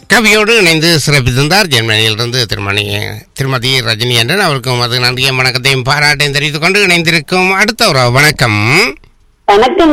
கவியோடு இணைந்து சிறப்பித்திருந்தார் ஜெர்மனியிலிருந்து திருமதி ரஜினி என்றன். அவருக்கும் அது நன்றியும் வணக்கத்தையும் பாராட்டையும் தெரிவித்துக் கொண்டு இணைந்திருக்கும் அடுத்த ஒரு வணக்கம். வணக்கம்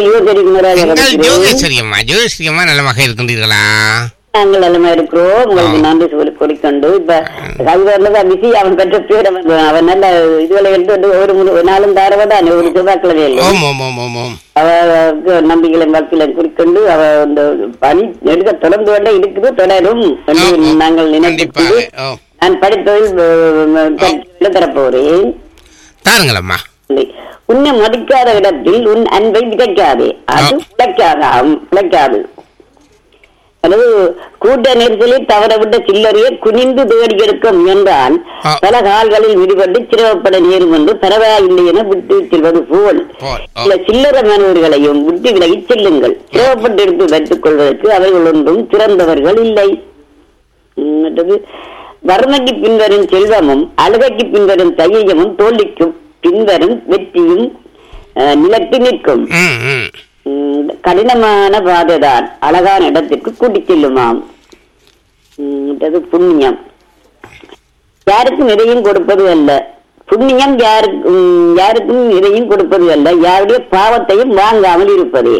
ஜோகேஸ்வரியம்மா நலமாக இருக்கின்றீர்களா? நாங்கள் நலமா இருக்கிறோம். உங்களுக்கு நன்றி சொல்லி கொண்டு இப்ப கவிதை விசி அவன் பெற்ற பேர் அவன் நல்ல இதுவரை எடுத்து ஒரு நாளும் தாரவதான் ஒரு செவ்வாய்க்கிழமை அவ நம்பிக்கை வாக்கில குறிக்கொண்டு அவ இந்த பணி எடுக்க தொடர்ந்து கொண்டே இருக்குது, தொடரும் நாங்கள் நினைத்து நான் படிப்பதில் தரப்போறேன். தாருங்களம்மா. உன்னை மதிக்காத இடத்தில் உன் அன்பை விதைக்காதே, அது பிழைக்காது. அதாவது கூட்ட நெரிசலில் தவறவிட்ட சில்லறையை குனிந்து தேடி எடுக்க முயன்றால் பல கால்களில் விடுபட்டு சிரமப்பட நேரும் என்று பரவாயில்லை என விட்டு செல்வது போல் சில சில்லறை மனிதர்களையும் விட்டு விலகி செல்லுங்கள். சிரமப்பட்டு எடுத்து வைத்துக் கொள்வதற்கு அவர்கள் ஒன்றும் சிறந்தவர்கள் இல்லை. வறுமைக்கு பின்வரும் செல்வமும் அழுகைக்கு பின்வரும் தைரியமும் தோல்விக்கும் பின்வரும் வெற்றியும் நிலத்தி நிற்கும். கடினமான பாதைதான் அழகான இடத்திற்கு கூட்டிச் செல்லுமாம். புண்ணியம் யாருக்கும் எதையும் கொடுப்பது அல்ல. புண்ணியம் யாருக்கும் எதையும் கொடுப்பது அல்ல, யாருடைய பாவத்தையும் வாங்காமல் இருப்பதே.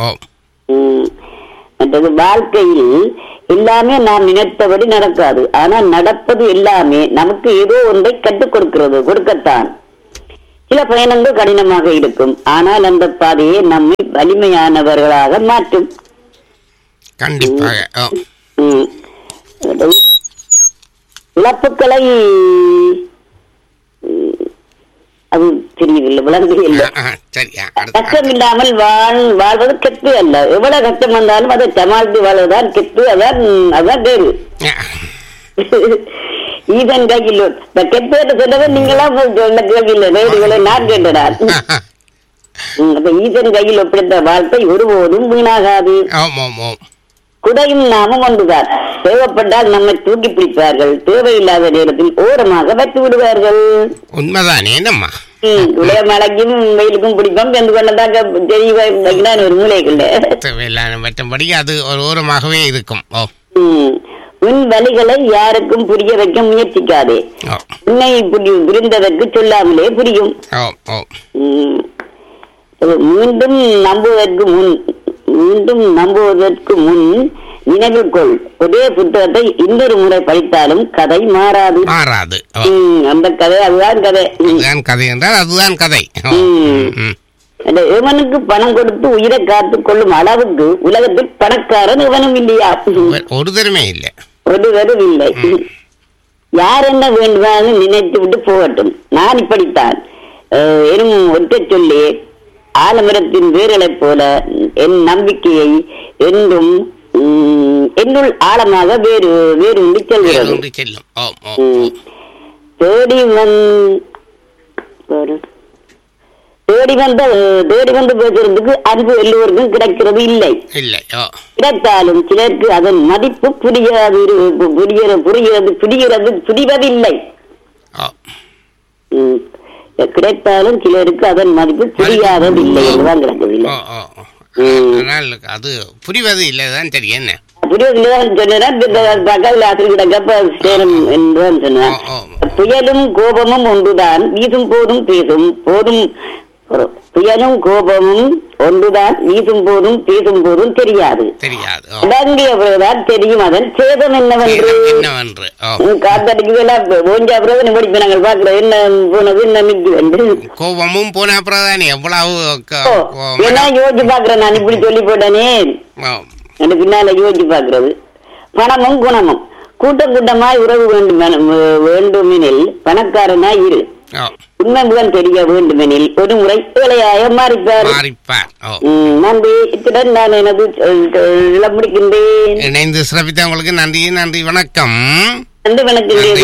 மற்றது வாழ்க்கையில் எல்லாமே நாம் நினைத்தபடி நடக்காது, ஆனால் நடப்பது எல்லாமே நமக்கு ஏதோ ஒன்றை கற்றுக் கொடுக்கத்தான். சில பயணங்கள் கடினமாக இருக்கும், ஆனால் அந்த பாதையை நம்மை வலிமையானவர்களாக மாற்றும். கண்டிப்பாக இழப்புக்களை அது தெரியவில்லை, விளங்கவில்லை. கஷ்டம் இல்லாமல் வாழ்வது கெட்டு அல்ல. எவ்வளவு கஷ்டம் வந்தாலும் அதை சமாளித்து வாழ்வதுதான் கெட்டு. அதான் தேர்வு. ஈசன் கையில் கெட்டு சொன்னதை நீங்களா சொன்ன கேள்வி இல்லை, வேறுகளை நான் கேட்டடார். ஈசன் கையில் ஒப்படைத்த வாழ்க்கை ஒருபோதும் வீணாகாது. குடையும் நாமும் ஒன்றுதான். தேவைப்பட்டால் நம்மை தூக்கி பிடிப்பார்கள், தேவையில்லாத நேரத்தில் ஓரமாக வைத்து விடுவார்கள். உண்மைதானே? குடைய மழைக்கும் வெயிலுக்கும் பிடிப்போம் என்று கொண்டதாக தெரிய ஒரு மூலைக்குள்ள தேவையில்லாத மற்றபடி அது ஒரு ஓரமாகவே இருக்கும். உன் வழிகளை யாருக்கும் புரிய வைக்க முயற்சிக்காதே, உன்னை புரிந்ததற்கு சொல்லாமலே புரியும். மீண்டும் நம்புவதற்கு முன் நினைவில் கொள், ஒரே புத்தகத்தை இன்னொரு முறை படித்தாலும் கதை மாறாது. அந்த கதை அதுதான் கதை என்றால் அதுதான் கதை. இவனுக்கு பணம் கொடுத்து உயிரை காத்துக் கொள்ளும் அளவுக்கு உலகத்தில் பணக்காரன் இவனும் இல்லையா? ஒரு தருமே இல்லை, ஒருவரும் இல்லை. யார் என்ன வேண்டுமானு நினைத்து விட்டு போகட்டும், நான் இப்படித்தான் எனும் ஒற்றை சொல்லி ஆலமரத்தின் வேர்களைப் போல என் நம்பிக்கையை என்றும் என்னுள் ஆழமாக வேறு செல்கிறது. தேடி வந்து பேசுறதுக்கு அன்பு எல்லோருக்கும் கிடைக்கிறது இல்லை. கிடைத்தாலும் சிலருக்கு அதன் மதிப்பு புரிவதில்லை. கிடைத்தாலும் சிலருக்கு அதன் மதிப்பு புரியாததில்லை என்றுதான் கிடக்கவில்லை. அது புரிவது இல்லைதான் தெரியும். புரிவதில்லைதான் சொன்ன ஆசிரியர் கிடக்கப்ப சேரும் என்றுதான் சொன்னான். புயலும் கோபமும் ஒன்றுதான், வீசும் போதும் பேசும் புயலும் கோபமும் ஒன்றுதான், வீசும் போதும் பேசும் போதும் தெரியாது. அடங்கியவர்கள்தான் தெரியும் அதன் சேதம் என்னவென்று. காத்தடிக்குதெல்லாம் ஓஞ்ச அப்புறம் படிப்பு நாங்கள் பாக்குறோம். என்ன போனது என்ன மிக்கு வந்து கோபமும் போன அப்புறம் எவ்வளவு என்ன யோசிச்சு பாக்குறேன். நான் இப்படி சொல்லி போட்டேனே எனக்கு பின்னால யோசிச்சு பாக்குறது. பணமும் குணமும் கூட்டமாய் உறவு வேண்டுமெனில் பணக்காரனாய் இரு. உண்மை முகம் தெரிய வேண்டுமெனில் ஒரு முறை ஏழையாக மாறிப்பார். நன்றி. இத்துடன் நான் எனது முடிக்கின்றேன். இணைந்து சிறப்பித்த உங்களுக்கு நன்றி. வணக்கம். நன்றி, வணக்கம்.